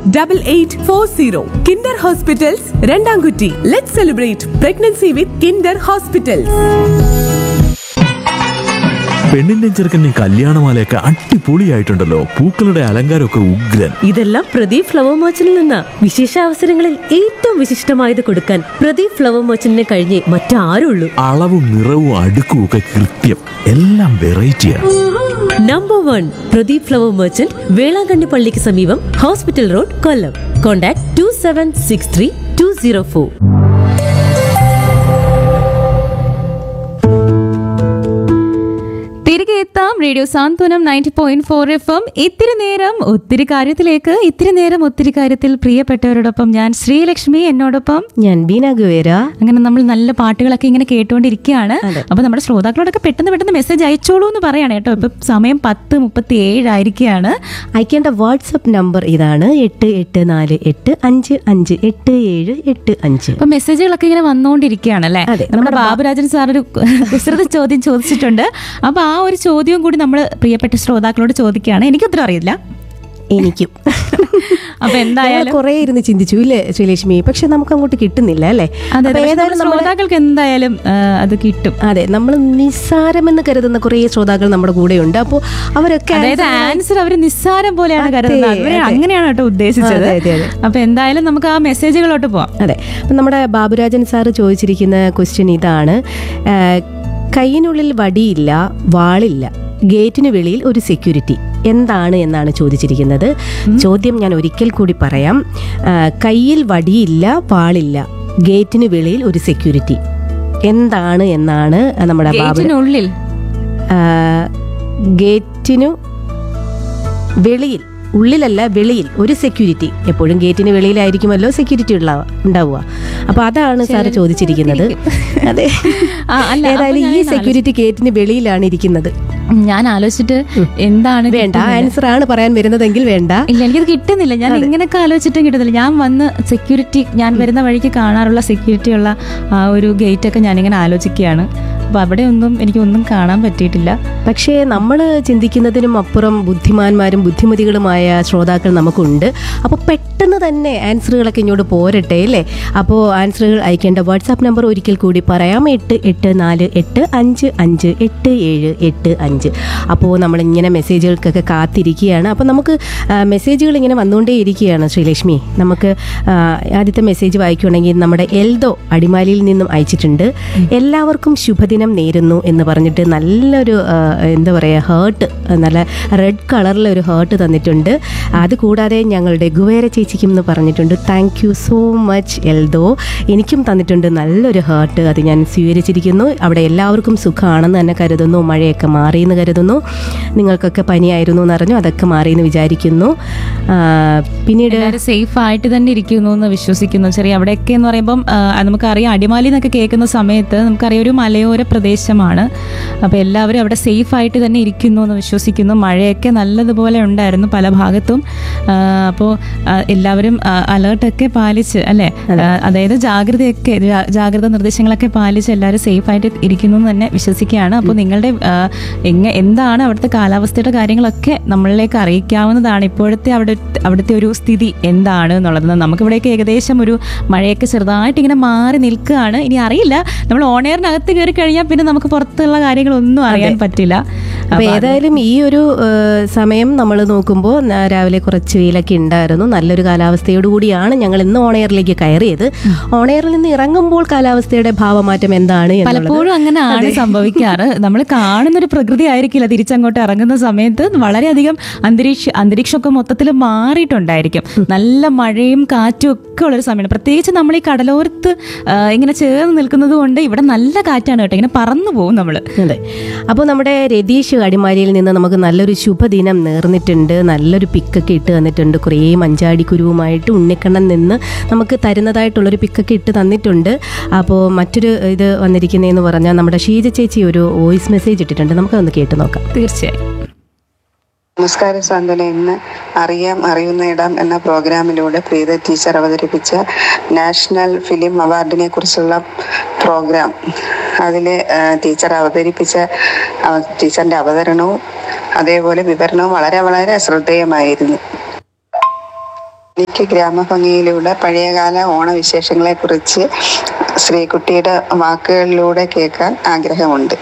8840. Kinder Hospitals, Rendangutti. Let's celebrate pregnancy with Kinder Hospitals. പെണ്ണിന്റെ ചെറുക്കൻ്റെ കല്യാണമാലയൊക്കെ അടിപൊളിയായിട്ടുണ്ടല്ലോ. പൂക്കളുടെ അലങ്കാരമൊക്കെ ഉഗ്രൻ. ഇതെല്ലാം പ്രദീപ് ഫ്ലവർ മർച്ചന്റിൽ നിന്നാ. വിശേഷ അവസരങ്ങളിൽ ഏറ്റവും വിശിഷ്ടമായത് കൊടുക്കാൻ പ്രദീപ് ഫ്ലവർ മർച്ചന്റിനെ കഴിഞ്ഞേ മറ്റാരുള്ളൂ. അളവും നിറവും അടുക്കും ഒക്കെ കൃത്യം. എല്ലാം വെറൈറ്റിയാണ്. Number 1 Pradeep flower merchant, Velankanni പള്ളിക്ക് സമീപം, ഹോസ്പിറ്റൽ റോഡ്, കൊല്ലം. കോൺടാക്ട് 2763 204. തിരികെ എത്താം റേഡിയോ സാന്ത്വനം 90.4 FM. ഇത്തിരി നേരം ഒത്തിരി കാര്യത്തിൽ പ്രിയപ്പെട്ടവരോടൊപ്പം ഞാൻ ശ്രീലക്ഷ്മി, എന്നോടൊപ്പം ഞാൻ ബീന ഗുവേര. അങ്ങനെ നമ്മൾ നല്ല പാട്ടുകളൊക്കെ ഇങ്ങനെ കേട്ടുകൊണ്ടിരിക്കുകയാണ്. അപ്പൊ നമ്മുടെ ശ്രോതാക്കളോടൊക്കെ പെട്ടെന്ന് മെസ്സേജ് അയച്ചോളൂ എന്ന് പറയാണ് കേട്ടോ. ഇപ്പൊ സമയം 10:37 ആയിരിക്കുകയാണ്. അയക്കേണ്ട വാട്സ്ആപ്പ് നമ്പർ ഇതാണ് 8848558785. അപ്പൊ മെസ്സേജുകളൊക്കെ ഇങ്ങനെ വന്നുകൊണ്ടിരിക്കുകയാണ് അല്ലെ. നമ്മുടെ ബാബുരാജൻ സാർ ഒരു കുസൃത ചോദ്യം ചോദിച്ചിട്ടുണ്ട്. അപ്പൊ ആ ഒരു ചോദ്യവും കൂടി നമ്മൾ പ്രിയപ്പെട്ട ശ്രോതാക്കളോട് ചോദിക്കുകയാണ്. എനിക്ക് ഉത്തരം അറിയില്ല. എനിക്കും. അപ്പൊ എന്തായാലും കുറെ ഇരുന്ന് ചിന്തിച്ചു ഇല്ലേ ശ്രീലക്ഷ്മി, പക്ഷെ നമുക്ക് അങ്ങോട്ട് കിട്ടുന്നില്ല അല്ലേ. ശ്രോതാക്കൾക്ക് എന്തായാലും അത് കിട്ടും. അതെ, നമ്മൾ നിസ്സാരമെന്ന് കരുതുന്ന കുറെ ശ്രോതാക്കൾ നമ്മുടെ കൂടെയുണ്ട്. അപ്പോൾ അവരൊക്കെ അതായത് ആൻസർ അവർ നിസ്സാരം പോലെയാണ് കരുതുന്നത്. അങ്ങനെയാണ് കേട്ടോ ഉദ്ദേശിച്ചത്. അപ്പൊ എന്തായാലും നമുക്ക് ആ മെസ്സേജുകളോട്ട് പോവാം. അതെ, നമ്മുടെ ബാബുരാജൻ സാറ് ചോദിച്ചിരിക്കുന്ന ക്വസ്റ്റ്യൻ ഇതാണ്. കൈയിനുള്ളിൽ വടിയില്ല, വാളില്ല, ഗേറ്റിന് വെളിയിൽ ഒരു സെക്യൂരിറ്റി, എന്താണ് എന്നാണ് ചോദിച്ചിരിക്കുന്നത്. ചോദ്യം ഞാൻ ഒരിക്കൽ കൂടി പറയാം. കയ്യിൽ വടിയില്ല, വാളില്ല, ഗേറ്റിന് വെളിയിൽ ഒരു സെക്യൂരിറ്റി, എന്താണ് എന്നാണ് നമ്മുടെ ഗേറ്റിനുള്ളിൽ, ഗേറ്റിനു വെളിയിൽ, ഉള്ളിലല്ല വെളിയിൽ ഒരു സെക്യൂരിറ്റി. എപ്പോഴും ഗേറ്റിന് വെളിയിലായിരിക്കുമല്ലോ സെക്യൂരിറ്റി ഉണ്ടാവുക. അപ്പൊ അതാണ് സാറ് ചോദിച്ചിരിക്കുന്നത്. അതെ, ഏതായാലും ഈ സെക്യൂരിറ്റി ഗേറ്റിന് വെളിയിലാണ് ഇരിക്കുന്നത്. ഞാൻ ആലോചിച്ചിട്ട് എന്താണ്, വേണ്ട ആൻസർ ആണ് പറയാൻ വരുന്നതെങ്കിൽ വേണ്ട. ഇല്ല, എനിക്കത് കിട്ടുന്നില്ല. ഞാൻ ഇങ്ങനെയൊക്കെ ആലോചിച്ചിട്ടും കിട്ടുന്നില്ല. ഞാൻ വന്ന് സെക്യൂരിറ്റി, ഞാൻ വരുന്ന വഴിക്ക് കാണാറുള്ള സെക്യൂരിറ്റി ഉള്ള ആ ഒരു ഗേറ്റൊക്കെ ഞാനിങ്ങനെ ആലോചിക്കുകയാണ്. അപ്പൊ അവിടെ എനിക്കൊന്നും കാണാൻ പറ്റിയിട്ടില്ല. പക്ഷേ നമ്മൾ ചിന്തിക്കുന്നതിനും അപ്പുറം ബുദ്ധിമാന്മാരും ബുദ്ധിമതികളുമായ ശ്രോതാക്കൾ നമുക്കുണ്ട്. അപ്പോൾ പെട്ടെന്ന് തന്നെ ആൻസറുകളൊക്കെ ഇങ്ങോട്ട് പോരട്ടെ അല്ലേ. അപ്പോൾ ആൻസറുകൾ അയക്കേണ്ട വാട്സാപ്പ് നമ്പർ ഒരിക്കൽ കൂടി പറയാം. 8848558785. അപ്പോൾ നമ്മളിങ്ങനെ മെസ്സേജുകൾക്കൊക്കെ കാത്തിരിക്കുകയാണ്. അപ്പോൾ നമുക്ക് മെസ്സേജുകൾ ഇങ്ങനെ വന്നുകൊണ്ടേ ഇരിക്കുകയാണ് ശ്രീലക്ഷ്മി. നമുക്ക് ആദ്യത്തെ മെസ്സേജ് വായിക്കുകയാണെങ്കിൽ നമ്മുടെ എൽദോ അടിമാലിയിൽ നിന്നും അയച്ചിട്ടുണ്ട്. എല്ലാവർക്കും ശുഭദിനം നേരുന്നു എന്ന് പറഞ്ഞിട്ട് നല്ലൊരു എന്താ പറയുക, ഹേർട്ട്, നല്ല റെഡ് കളറിലൊരു ഹേർട്ട് തന്നിട്ടുണ്ട്. അതുകൂടാതെ ഞങ്ങളുടെ ഗുവേര ചേച്ചിക്കും എന്ന് പറഞ്ഞിട്ടുണ്ട്. Thank you so much Eldho. എനിക്കും തന്നിട്ടുണ്ട് നല്ലൊരു ഹേർട്ട്. അത് ഞാൻ സ്വീകരിച്ചിരിക്കുന്നു. അവിടെ എല്ലാവർക്കും സുഖമാണെന്ന് തന്നെ കരുതുന്നു. മഴയൊക്കെ മാറിയെന്ന് കരുതുന്നു. നിങ്ങൾക്കൊക്കെ പനിയായിരുന്നു എന്ന് അറിഞ്ഞു, അതൊക്കെ മാറിയെന്ന് വിചാരിക്കുന്നു. പിന്നീട് സേഫ് ആയിട്ട് തന്നെ ഇരിക്കുന്നു എന്ന് വിശ്വസിക്കുന്നു. ചെറിയ അവിടെയൊക്കെ എന്ന് പറയുമ്പം നമുക്കറിയാം, അടിമാലി എന്നൊക്കെ കേൾക്കുന്ന സമയത്ത് നമുക്കറിയാം ഒരു മലയോര പ്രദേശമാണ്. അപ്പോൾ എല്ലാവരും അവിടെ സേഫ് ആയിട്ട് തന്നെ ഇരിക്കുന്നു എന്ന് വിശ്വസിക്കുന്നു. മഴയൊക്കെ നല്ലതുപോലെ ഉണ്ടായിരുന്നു പല ഭാഗത്തും. അപ്പോൾ എല്ലാവരും അലേർട്ടൊക്കെ പാലിച്ച് അല്ലേ, അതായത് ജാഗ്രത നിർദ്ദേശങ്ങളൊക്കെ പാലിച്ച് എല്ലാവരും സേഫ് ആയിട്ട് ഇരിക്കുന്നു എന്ന് തന്നെ വിശ്വസിക്കുകയാണ്. അപ്പോൾ നിങ്ങളുടെ എന്താണ് അവിടുത്തെ കാലാവസ്ഥയുടെ കാര്യങ്ങളൊക്കെ നമ്മളിലേക്ക് അറിയിക്കാവുന്നതാണ്. ഇപ്പോഴത്തെ അവിടുത്തെ ഒരു സ്ഥിതി എന്താണ് എന്നുള്ളത്. നമുക്കിവിടെയൊക്കെ ഏകദേശം ഒരു മഴയൊക്കെ ചെറുതായിട്ട് ഇങ്ങനെ മാറി നിൽക്കുകയാണ്. ഇനി അറിയില്ല, നമ്മൾ ഓണെയറിനകത്ത് കയറി കഴിഞ്ഞാൽ പിന്നെ നമുക്ക് പുറത്തുള്ള കാര്യങ്ങളൊന്നും അറിയാൻ പറ്റില്ല. അപ്പോൾ ഏതായാലും ഈ ഒരു സമയം നമ്മൾ നോക്കുമ്പോൾ രാവിലെ കുറച്ച് വെയിലൊക്കെ ഉണ്ടായിരുന്നു. നല്ലൊരു കാലാവസ്ഥയോടുകൂടിയാണ് ഞങ്ങൾ ഇന്ന് ഓണെയറിലേക്ക് കയറിയത്. ഓണെയറിൽ നിന്ന് ഇറങ്ങുമ്പോൾ കാലാവസ്ഥയുടെ ഭാവമാറ്റം എന്താണ്? പലപ്പോഴും അങ്ങനെയാണ് സംഭവിക്കാറ്. നമ്മൾ കാണുന്നൊരു പ്രകൃതി ആയിരിക്കില്ല തിരിച്ചങ്ങോട്ട് ഇറങ്ങുന്ന സമയത്ത്. വളരെയധികം അന്തരീക്ഷമൊക്കെ മൊത്തത്തിൽ മാറിയിട്ടുണ്ടായിരിക്കും. നല്ല മഴയും കാറ്റും ഒക്കെ ഉള്ളൊരു സമയമാണ്. പ്രത്യേകിച്ച് നമ്മൾ ഈ കടലോരത്ത് ഇങ്ങനെ ചേർന്ന് നിൽക്കുന്നത് കൊണ്ട് ഇവിടെ നല്ല കാറ്റാണ് കേട്ടോ, ഇങ്ങനെ പറന്നു പോകും നമ്മൾ. അതെ, അപ്പോൾ നമ്മുടെ രതീഷ് അടിമാലിയിൽ നിന്ന് നമുക്ക് നല്ലൊരു ശുഭദിനം നേർന്നിട്ടുണ്ട്. നല്ലൊരു പിക്കൊക്കെ ഇട്ട് തന്നിട്ടുണ്ട്. കുറേ മഞ്ചാടിക്കുരുവുമായിട്ട് ഉണ്ണിക്കണ്ണൻ നിന്ന് നമുക്ക് തരുന്നതായിട്ടുള്ളൊരു പിക്കൊക്കെ ഇട്ട് തന്നിട്ടുണ്ട്. അപ്പോൾ മറ്റൊരു ഇത് വന്നിരിക്കുന്നതെന്ന് പറഞ്ഞാൽ നമ്മുടെ ഷീജ ചേച്ചി ഒരു വോയിസ് മെസ്സേജ് ഇട്ടിട്ടുണ്ട്. നമുക്കതൊന്ന് കേട്ട് നോക്കാം. തീർച്ചയായും. നമസ്കാരം സാന്ത്വന. ഇന്ന് അറിയുന്ന ഇടം എന്ന പ്രോഗ്രാമിലൂടെ പ്രീത ടീച്ചർ അവതരിപ്പിച്ച നാഷണൽ ഫിലിം അവാർഡിനെ കുറിച്ചുള്ള പ്രോഗ്രാം, അതിൽ ടീച്ചർ അവതരിപ്പിച്ച ടീച്ചറിൻ്റെ അവതരണവും അതേപോലെ വിവരണവും വളരെ വളരെ ശ്രദ്ധേയമായിരുന്നു. എനിക്ക് ഗ്രാമഭംഗിയിലൂടെ പഴയകാല ഓണവിശേഷങ്ങളെക്കുറിച്ച് ശ്രീകുട്ടിയുടെ വാക്കുകളിലൂടെ കേൾക്കാൻ ആഗ്രഹമുണ്ട്.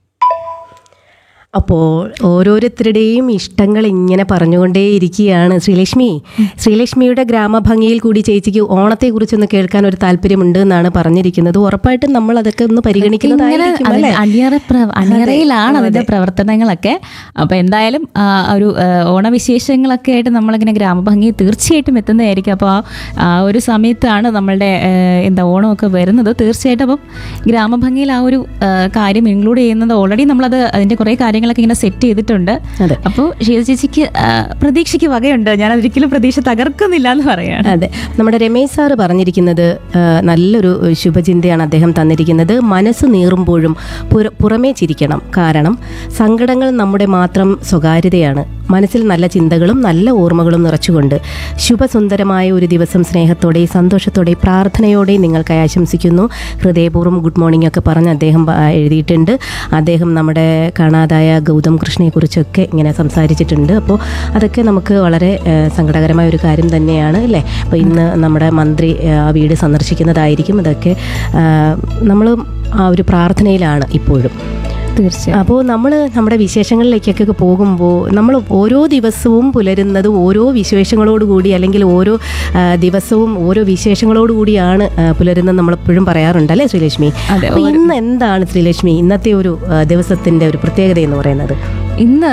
അപ്പോൾ ഓരോരുത്തരുടെയും ഇഷ്ടങ്ങൾ ഇങ്ങനെ പറഞ്ഞുകൊണ്ടേയിരിക്കുകയാണ്. ശ്രീലക്ഷ്മിയുടെ ഗ്രാമഭംഗിയിൽ കൂടി ചേച്ചിക്ക് ഓണത്തെക്കുറിച്ചൊന്ന് കേൾക്കാൻ ഒരു താല്പര്യമുണ്ട് എന്നാണ് പറഞ്ഞിരിക്കുന്നത്. ഉറപ്പായിട്ടും നമ്മൾ അതൊക്കെ ഒന്ന് പരിഗണിക്കുന്നതായിരിക്കും അല്ലേ? അണിയറയിലാണ് അതിന്റെ പ്രവർത്തനങ്ങളൊക്കെ. അപ്പൊ എന്തായാലും ഒരു ഓണവിശേഷങ്ങളൊക്കെ ആയിട്ട് നമ്മളിങ്ങനെ ഗ്രാമഭംഗി തീർച്ചയായിട്ടും എത്തുന്നതായിരിക്കും. അപ്പോൾ ആ ഒരു സമയത്താണ് നമ്മളുടെ ഓണമൊക്കെ വരുന്നത്. തീർച്ചയായിട്ടും അപ്പം ഗ്രാമഭംഗിയിൽ ആ ഒരു കാര്യം ഇൻക്ലൂഡ് ചെയ്യുന്നത് ഓൾറെഡി നമ്മളത് അതിന്റെ കുറെ കാര്യങ്ങളൊക്കെ ഇങ്ങനെ സെറ്റ് ചെയ്തിട്ടുണ്ട്. അപ്പോൾ ഷീല ചേച്ചിക്ക് പ്രതീക്ഷയ്ക്ക് വകയുണ്ട്. ഞാൻ ഒരിക്കലും പ്രതീക്ഷ തകർക്കുന്നില്ല എന്ന് പറയാണ്. അതെ, നമ്മുടെ രമേശ് സാറ് പറഞ്ഞിരിക്കുന്നത് നല്ലൊരു ശുഭചിന്തയാണ് അദ്ദേഹം തന്നിരിക്കുന്നത്. മനസ്സ് നീറുമ്പോഴും പുറമേ ചിരിക്കണം. കാരണം സങ്കടങ്ങൾ നമ്മുടെ മാത്രം സ്വകാര്യതയാണ്. മനസ്സിൽ നല്ല ചിന്തകളും നല്ല ഓർമ്മകളും നിറച്ചുകൊണ്ട് ശുഭസുന്ദരമായ ഒരു ദിവസം സ്നേഹത്തോടെ സന്തോഷത്തോടെ പ്രാർത്ഥനയോടെ നിങ്ങൾക്കായി ആശംസിക്കുന്നു. ഹൃദയപൂർവ്വം ഗുഡ് മോർണിംഗ് ഒക്കെ പറഞ്ഞ് അദ്ദേഹം എഴുതിയിട്ടുണ്ട്. അദ്ദേഹം നമ്മുടെ കാണാതായ ഗൗതം കൃഷ്ണയെക്കുറിച്ചൊക്കെ ഇങ്ങനെ സംസാരിച്ചിട്ടുണ്ട്. അപ്പോൾ അതൊക്കെ നമുക്ക് വളരെ സങ്കടകരമായ ഒരു കാര്യം തന്നെയാണ് അല്ലേ? അപ്പോൾ ഇന്ന് നമ്മുടെ മന്ത്രി ആ വീട് സന്ദർശിക്കുന്നതായിരിക്കും. അതൊക്കെ നമ്മൾ ആ ഒരു പ്രാർത്ഥനയിലാണ് ഇപ്പോഴും. തീർച്ചയായും. അപ്പോൾ നമ്മൾ നമ്മുടെ വിശേഷങ്ങളിലേക്കൊക്കെ പോകുമ്പോൾ നമ്മൾ ഓരോ ദിവസവും പുലരുന്നത് ഓരോ വിശേഷങ്ങളോടുകൂടി, അല്ലെങ്കിൽ ഓരോ ദിവസവും ഓരോ വിശേഷങ്ങളോടുകൂടിയാണ് പുലരുന്നത് നമ്മളെപ്പോഴും പറയാറുണ്ട് അല്ലേ ശ്രീലക്ഷ്മി? അപ്പോൾ ഇന്ന് എന്താണ് ശ്രീലക്ഷ്മി ഇന്നത്തെ ഒരു ദിവസത്തിന്റെ ഒരു പ്രത്യേകത എന്ന് പറയുന്നത്? ഇന്ന്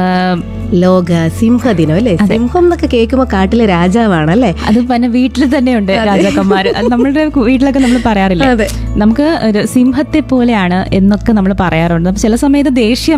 ലോക സിംഹദിനം അല്ലേ? സിംഹം എന്നൊക്കെ കേൾക്കുമ്പോൾ കാട്ടിലെ രാജാവാണല്ലേ? അത് പിന്നെ വീട്ടിൽ തന്നെയുണ്ട് രാജാക്കന്മാര്. നമ്മളുടെ വീട്ടിലൊക്കെ നമ്മൾ പറയാറില്ല, നമുക്ക് ഒരു സിംഹത്തെ പോലെയാണ് എന്നൊക്കെ നമ്മൾ പറയാറുണ്ട്. ചില സമയത്ത്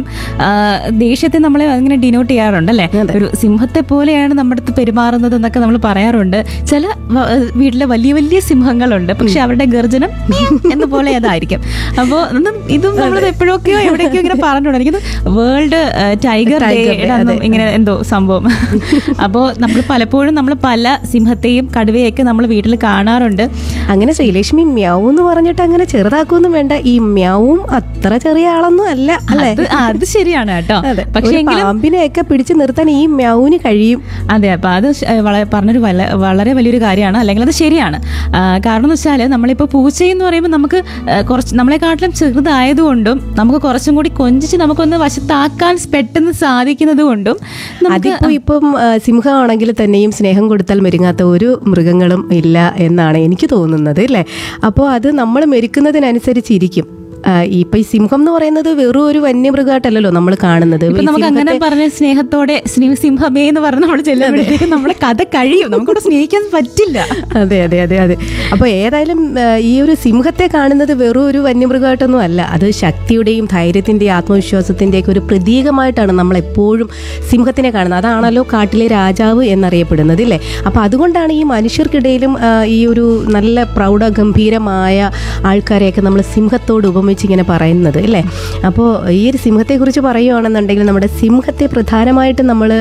ദേഷ്യത്തെ നമ്മളെ അങ്ങനെ ഡിനോട്ട് ചെയ്യാറുണ്ട് അല്ലേ? ഒരു സിംഹത്തെ പോലെയാണ് നമ്മുടെ അടുത്ത് പെരുമാറുന്നത് എന്നൊക്കെ നമ്മൾ പറയാറുണ്ട്. ചില വീട്ടിലെ വലിയ വലിയ സിംഹങ്ങളുണ്ട്, പക്ഷെ അവരുടെ ഗർജനം എന്ന പോലെ അതായിരിക്കും. അപ്പോൾ ഇതും നമ്മൾ എപ്പോഴൊക്കെയോ എവിടേക്കോ ഇങ്ങനെ പറഞ്ഞിട്ടുണ്ട്. എനിക്കത് വേൾഡ് ടൈഗർ ഡേ ഇങ്ങനെ എന്തോ സംഭവം. അപ്പോൾ നമ്മൾ പലപ്പോഴും നമ്മൾ പല സിംഹത്തെയും കടുവയൊക്കെ നമ്മൾ വീട്ടിൽ കാണാറുണ്ട്. അങ്ങനെ ശ്രീലക്ഷ്മി മ്യാവ് എന്ന് പറഞ്ഞിട്ട് അങ്ങനെ ചെറുതാക്കൊന്നും വേണ്ട. ഈ മ്യാവും അത്ര ചെറിയ ആളൊന്നും അല്ല അല്ലേ? അത് ശരിയാണ് കേട്ടോ. പക്ഷേ പാമ്പിനെയൊക്കെ പിടിച്ചു നിർത്താൻ ഈ മ്യാവിന് കഴിയും. അതെ, അപ്പൊ അത് പറഞ്ഞൊരു വളരെ വലിയൊരു കാര്യമാണ്. അല്ലെങ്കിൽ അത് ശരിയാണ്. കാരണം എന്ന് വെച്ചാൽ നമ്മളിപ്പോ പൂച്ചയെന്ന് പറയുമ്പോൾ നമുക്ക് കുറച്ച് നമ്മളെക്കാട്ടിലും ചെറുതായതുകൊണ്ടും നമുക്ക് കുറച്ചും കൂടി കൊഞ്ചിച്ച് നമുക്കൊന്ന് വശത്താക്കാൻ പെട്ടെന്ന് സാധിക്കുന്നത് കൊണ്ടും അതിപ്പോ ഇപ്പം സിംഹമാണെങ്കിൽ തന്നെയും സ്നേഹം കൊടുത്താൽ മെരുങ്ങാത്ത ഒരു മൃഗങ്ങളും ഇല്ല എന്നാണ് എനിക്ക് തോന്നുന്നത് അല്ലേ? അപ്പോൾ അത് നമ്മൾ മെരുക്കുന്നതിനനുസരിച്ചിരിക്കും. ഇപ്പൊ ഈ സിംഹം എന്ന് പറയുന്നത് വെറും ഒരു വന്യമൃഗമായിട്ടല്ലോ നമ്മൾ കാണുന്നത്. നമുക്ക് അങ്ങനെ പറഞ്ഞ സ്നേഹത്തോടെ സിംഹമേ എന്ന് പറഞ്ഞ് നമ്മൾ ചെല്ലുമ്പോഴത്തേക്ക് നമ്മുടെ കഥ കഴിയും, നമുക്കവിടെ സ്നേഹിക്കാൻ പറ്റില്ല. അതെ അതെ അതെ അതെ. അപ്പോൾ ഏതായാലും ഈ ഒരു സിംഹത്തെ കാണുന്നത് വെറും ഒരു വന്യമൃഗമായിട്ടൊന്നും അല്ല. അത് ശക്തിയുടെയും ധൈര്യത്തിൻ്റെയും ആത്മവിശ്വാസത്തിൻ്റെയൊക്കെ ഒരു പ്രതീകമായിട്ടാണ് നമ്മളെപ്പോഴും സിംഹത്തിനെ കാണുന്നത്. അതാണല്ലോ കാട്ടിലെ രാജാവ് എന്നറിയപ്പെടുന്നത് ഇല്ലേ? അപ്പോൾ അതുകൊണ്ടാണ് ഈ മനുഷ്യർക്കിടയിലും ഈ ഒരു നല്ല പ്രൗഢഗംഭീരമായ ആൾക്കാരെയൊക്കെ നമ്മൾ സിംഹത്തോട് ഇങ്ങനെ പറയുന്നത് അല്ലേ? അപ്പോൾ ഈ ഒരു സിംഹത്തെക്കുറിച്ച് പറയുകയാണെന്നുണ്ടെങ്കിൽ നമ്മുടെ സിംഹത്തെ പ്രധാനമായിട്ടും നമ്മൾ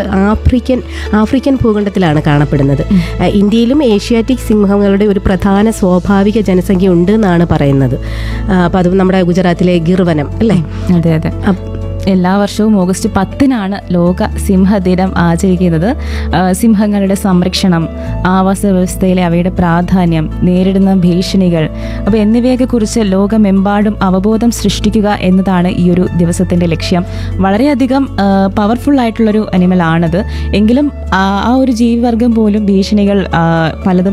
ആഫ്രിക്കൻ ഭൂഖണ്ഡത്തിലാണ് കാണപ്പെടുന്നത്. ഇന്ത്യയിലും ഏഷ്യാറ്റിക് സിംഹങ്ങളുടെ ഒരു പ്രധാന സ്വാഭാവിക ജനസംഖ്യ ഉണ്ട് എന്നാണ് പറയുന്നത്. അപ്പോൾ അത് നമ്മുടെ ഗുജറാത്തിലെ ഗിർ വനം അല്ലേ? അതെ അതെ. എല്ലാ വർഷവും ഓഗസ്റ്റ് 10-നാണ് ലോക സിംഹദിനം ആചരിക്കുന്നത്. സിംഹങ്ങളുടെ സംരക്ഷണം, ആവാസ വ്യവസ്ഥയിലെ അവയുടെ പ്രാധാന്യം, നേരിടുന്ന ഭീഷണികൾ എന്നിവയൊക്കെ കുറിച്ച് ലോകമെമ്പാടും അവബോധം സൃഷ്ടിക്കുക എന്നതാണ് ഈ ഒരു ദിവസത്തിന്റെ ലക്ഷ്യം. വളരെയധികം പവർഫുൾ ആയിട്ടുള്ളൊരു അനിമൽ ആണത്. എങ്കിലും ആ ഒരു ജീവിവർഗം പോലും ഭീഷണികൾ പലതും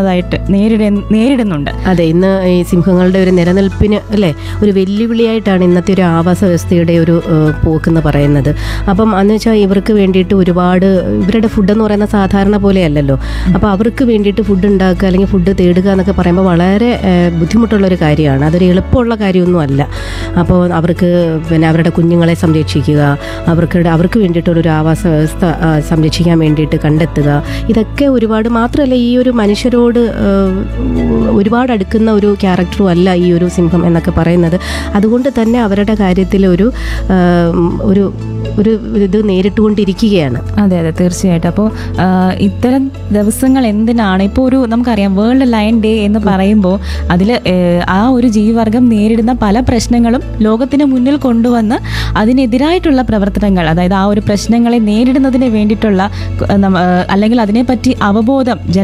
നേരിടുന്നുണ്ട്. അതെ, ഇന്ന് ഈ സിംഹങ്ങളുടെ ഒരു നിലനിൽപ്പിന് അല്ലേ ഒരു വെല്ലുവിളിയായിട്ടാണ് ഇന്നത്തെ ഒരു ആവാസ വ്യവസ്ഥയുടെ ഒരു പോക്കെന്ന് പറയുന്നത്. അപ്പം എന്ന് വെച്ചാൽ ഇവർക്ക് വേണ്ടിയിട്ട് ഒരുപാട് ഇവരുടെ ഫുഡെന്ന് പറയുന്ന സാധാരണ പോലെയല്ലല്ലോ. അപ്പോൾ അവർക്ക് വേണ്ടിയിട്ട് ഫുഡ് ഉണ്ടാക്കുക അല്ലെങ്കിൽ ഫുഡ് തേടുക എന്നൊക്കെ പറയുമ്പോൾ വളരെ ബുദ്ധിമുട്ടുള്ളൊരു കാര്യമാണ്. അതൊരു എളുപ്പമുള്ള കാര്യമൊന്നും അല്ല. അപ്പോൾ അവർക്ക് അവരുടെ കുഞ്ഞുങ്ങളെ സംരക്ഷിക്കുക, അവർക്ക് വേണ്ടിയിട്ടുള്ളൊരു ആവാസ വ്യവസ്ഥ സംരക്ഷിക്കാൻ വേണ്ടിയിട്ട് കണ്ടെത്തുക, ഇതൊക്കെ ഒരുപാട് മാത്രമല്ല ഈ ഒരു മനുഷ്യരോട് ഒരുപാട് അടുക്കുന്ന ഒരു ക്യാരക്ടറും അല്ല ഈ ഒരു സിംഹം എന്നൊക്കെ പറയുന്നത്. അതുകൊണ്ട് തന്നെ അവരുടെ കാര്യത്തിൽ ഒരു ഒരു ഒരു ഇത് നേരിട്ടുകൊണ്ടിരിക്കുകയാണ്. അതെ അതെ, തീർച്ചയായിട്ടും. അപ്പോൾ ഇത്തരം ദിവസങ്ങൾ എന്തിനാണ് ഇപ്പോൾ നമുക്കറിയാം വേൾഡ് ലയൺ ഡേ എന്ന് പറയുമ്പോൾ അതിൽ ആ ഒരു ജീവിവർഗം നേരിടുന്ന പല പ്രശ്നങ്ങളും ലോകത്തിന് മുന്നിൽ കൊണ്ടുവന്ന് അതിനെതിരായിട്ടുള്ള പ്രവർത്തനങ്ങൾ, അതായത് ആ ഒരു പ്രശ്നങ്ങളെ നേരിടുന്നതിന് വേണ്ടിയിട്ടുള്ള അല്ലെങ്കിൽ അതിനെപ്പറ്റി അവബോധം